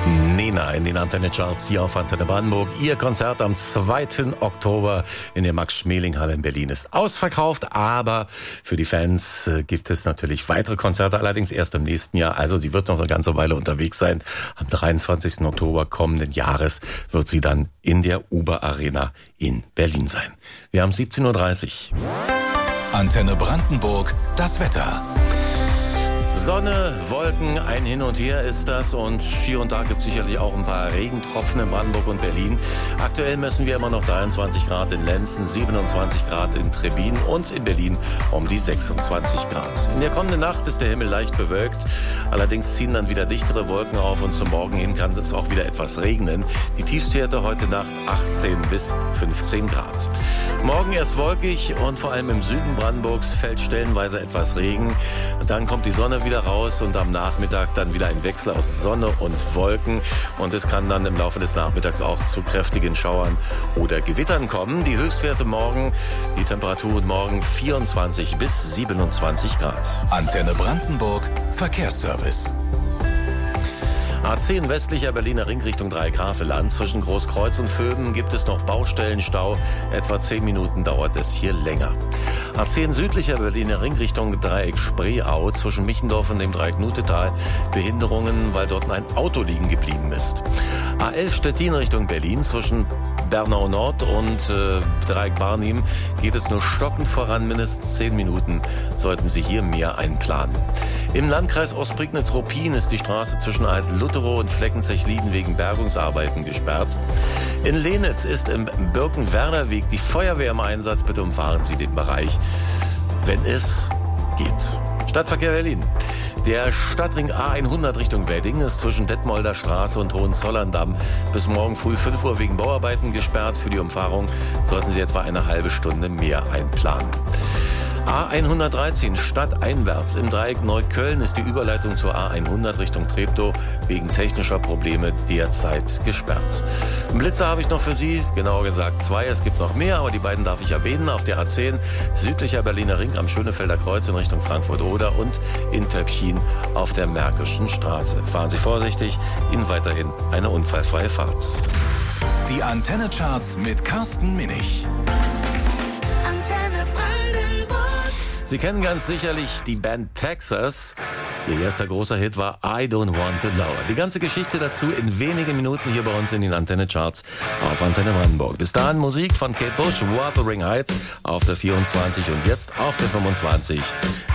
Nena in den Antenne-Charts hier auf Antenne Brandenburg. Ihr Konzert am 2. Oktober in der Max-Schmeling-Halle in Berlin ist ausverkauft, aber für die Fans gibt es natürlich weitere Konzerte, allerdings erst im nächsten Jahr. Also sie wird noch eine ganze Weile unterwegs sein. Am 23. Oktober kommenden Jahres wird sie dann in der Uber Arena in Berlin sein. Wir haben 17.30 Uhr. Antenne Brandenburg, das Wetter. Sonne, Wolken, ein Hin und Her ist das und hier und da gibt es sicherlich auch ein paar Regentropfen in Brandenburg und Berlin. Aktuell messen wir immer noch 23 Grad in Lenzen, 27 Grad in Trebin und in Berlin um die 26 Grad. In der kommenden Nacht ist der Himmel leicht bewölkt, allerdings ziehen dann wieder dichtere Wolken auf und zum Morgen hin kann es auch wieder etwas regnen. Die Tiefstwerte heute Nacht 18 bis 15 Grad. Morgen erst wolkig und vor allem im Süden Brandenburgs fällt stellenweise etwas Regen. Dann kommt die Sonne wieder raus und am Nachmittag dann wieder ein Wechsel aus Sonne und Wolken. Und es kann dann im Laufe des Nachmittags auch zu kräftigen Schauern oder Gewittern kommen. Die Höchstwerte morgen, die Temperaturen morgen 24 bis 27 Grad. Antenne Brandenburg, Verkehrsservice. A10 westlicher Berliner Ring Richtung Dreigrafeland. Zwischen Großkreuz und Vöben gibt es noch Baustellenstau. Etwa 10 Minuten dauert es hier länger. A10 südlicher Berliner Ring Richtung Dreieck Spreeau. Zwischen Michendorf und dem Dreieck Nutetal Behinderungen, weil dort ein Auto liegen geblieben ist. A11 Stettin Richtung Berlin. Zwischen Bernau Nord und Dreieck Barnim geht es nur stockend voran. Mindestens 10 Minuten sollten Sie hier mehr einplanen. Im Landkreis Ostprignitz-Ruppin ist die Straße zwischen Alt-Lutherow und Fleckenzech-Lieden wegen Bergungsarbeiten gesperrt. In Lenitz ist im Birkenwerder-Weg die Feuerwehr im Einsatz. Bitte umfahren Sie den Bereich, wenn es geht. Stadtverkehr Berlin. Der Stadtring A100 Richtung Wedding ist zwischen Detmolder Straße und Hohenzollern-Damm bis morgen früh 5 Uhr wegen Bauarbeiten gesperrt. Für die Umfahrung sollten Sie etwa eine halbe Stunde mehr einplanen. A113 stadteinwärts im Dreieck Neukölln ist die Überleitung zur A100 Richtung Treptow wegen technischer Probleme derzeit gesperrt. Blitzer habe ich noch für Sie, genauer gesagt 2. Es gibt noch mehr, aber die beiden darf ich erwähnen. Auf der A10 südlicher Berliner Ring am Schönefelder Kreuz in Richtung Frankfurt-Oder und in Töpfchen auf der Märkischen Straße. Fahren Sie vorsichtig, Ihnen weiterhin eine unfallfreie Fahrt. Die Antenne-Charts mit Carsten Minich. Sie kennen ganz sicherlich die Band Texas. Ihr erster großer Hit war I Don't Want to Lower. Die ganze Geschichte dazu in wenigen Minuten hier bei uns in den Antenne-Charts auf Antenne Brandenburg. Bis dahin Musik von Kate Bush, Wuthering Heights auf der 24 und jetzt auf der 25.